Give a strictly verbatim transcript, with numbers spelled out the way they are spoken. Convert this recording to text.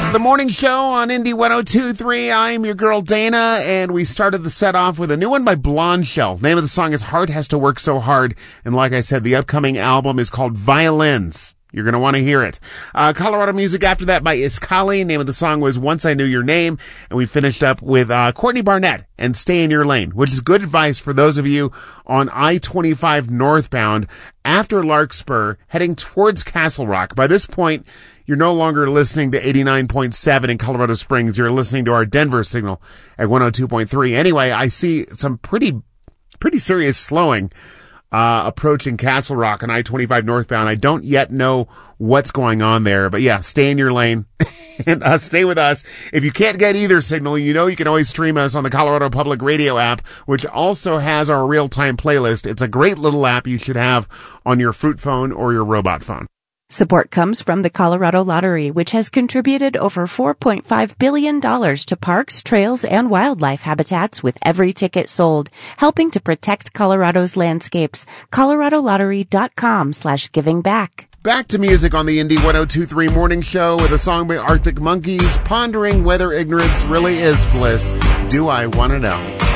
The morning show on Indie one oh two point three. I'm your girl Dana, and we started the set off with a new one by Blonde Shell. Name of the song is Heart Has to Work So Hard, and like I said, the upcoming album is called Violins. You're going to want to hear it. Uh, Colorado music after that by Iskali. Name of the song was Once I Knew Your Name. And we finished up with uh, Courtney Barnett and Stay in Your Lane, which is good advice for those of you on I twenty-five northbound after Larkspur heading towards Castle Rock. By this point, you're no longer listening to eighty-nine point seven in Colorado Springs. You're listening to our Denver signal at one oh two point three. Anyway, I see some pretty, pretty serious slowing Uh, approaching Castle Rock on I twenty-five northbound. I don't yet know what's going on there, but yeah, stay in your lane and uh, stay with us. If you can't get either signal, you know you can always stream us on the Colorado Public Radio app, which also has our real-time playlist. It's a great little app you should have on your fruit phone or your robot phone. Support comes from the Colorado Lottery, which has contributed over four point five billion dollars to parks, trails, and wildlife habitats with every ticket sold, helping to protect Colorado's landscapes. ColoradoLottery.com slash giving back. Back to music on the Indie one oh two point three morning show with a song by Arctic Monkeys, pondering whether ignorance really is bliss. Do I want to know?